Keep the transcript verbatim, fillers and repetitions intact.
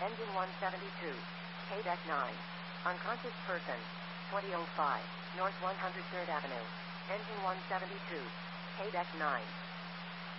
Engine one seventy-two. K-Deck nine. Unconscious person. twenty oh five. North one hundred third Avenue. Engine one seventy-two. K-Deck nine.